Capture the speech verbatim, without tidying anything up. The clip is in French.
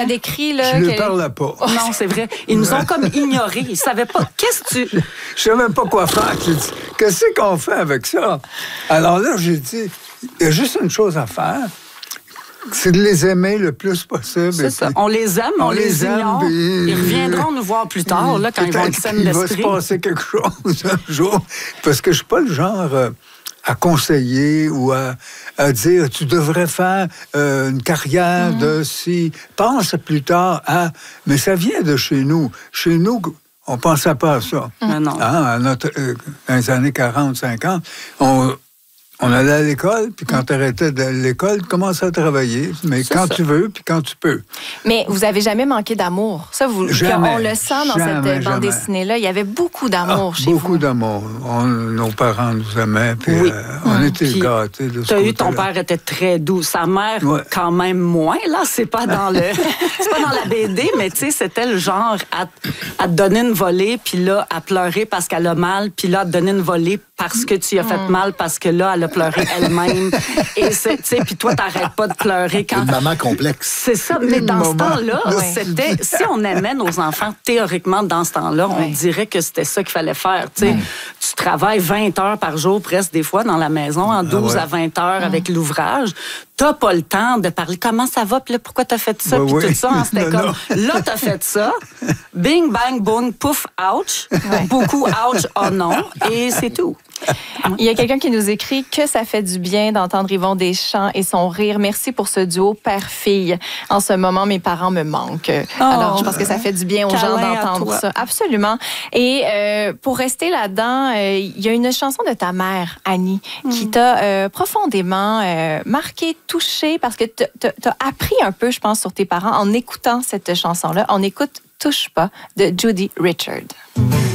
qu'elle décrit... Là, je ne qu'elle... parlais pas. Oh, non, c'est vrai. Ils nous ont comme ignorés. Ils ne savaient pas. Qu'est-ce que tu... Je ne savais pas quoi faire. J'ai dit, qu'est-ce qu'on fait avec ça? Alors là, j'ai dit, il y a juste une chose à faire. C'est de les aimer le plus possible. C'est ça. On les aime, on, on les, les ignore. Aime, ils reviendront nous voir plus tard, là, quand ils vont être saines d'esprit. Il va se passer quelque chose un jour. Parce que je ne suis pas le genre euh, à conseiller ou à, à dire tu devrais faire euh, une carrière mm-hmm. de si. Pense plus tard à. Mais ça vient de chez nous. Chez nous, on ne pensait pas à ça. Mm-hmm. Non. Hein, à notre, euh, dans les années quarante, cinquante, on. On allait à l'école, puis quand tu arrêtais de l'école, tu commençais à travailler. Mais c'est quand ça. Tu veux, puis quand tu peux. Mais vous avez jamais manqué d'amour. Ça, vous, jamais, on le sent dans jamais, cette bande jamais. dessinée-là. Il y avait beaucoup d'amour ah, chez beaucoup vous. Beaucoup d'amour. On, nos parents nous aimaient, puis oui. euh, on mmh. était puis, gâtés de ce t'as côté-là. eu, ton père était très doux. Sa mère, ouais. quand même moins. Là, c'est pas dans le, c'est pas dans la B D, mais tu sais, c'était le genre à, à te donner une volée, puis là, à pleurer parce qu'elle a mal, puis là, à te donner une volée parce que tu as fait mmh. mal, parce que là, elle a pleuré elle-même. Et tu sais, puis toi, t'arrêtes pas de pleurer quand. Une maman complexe. C'est ça. Mais dans maman. ce temps-là, ouais. c'était. Si on aimait nos enfants théoriquement dans ce temps-là, on ouais. dirait que c'était ça qu'il fallait faire. Tu sais, mmh. tu travailles vingt heures par jour, presque des fois, dans la maison, en douze ah ouais. à vingt heures mmh. avec l'ouvrage. T'as pas le temps de parler comment ça va, puis là, pourquoi t'as fait ça, puis oui. tout ça. Hein, c'était non, comme, non. là, t'as fait ça. Bing, bang, boom, pouf, ouch. Ouais. Beaucoup ouch, oh non. Et c'est tout. Il y a quelqu'un qui nous écrit que ça fait du bien d'entendre Yvon Deschamps et son rire. Merci pour ce duo père-fille. En ce moment, mes parents me manquent. Oh, Alors, je pense que ça fait du bien aux gens d'entendre ça. Absolument. Et euh, pour rester là-dedans, euh, il y a une chanson de ta mère, Annie, mm. qui t'a euh, profondément euh, marqué, touché, parce que t'as appris un peu, je pense, sur tes parents en écoutant cette chanson-là. On écoute « Touche pas » de Judy Richard. Mm.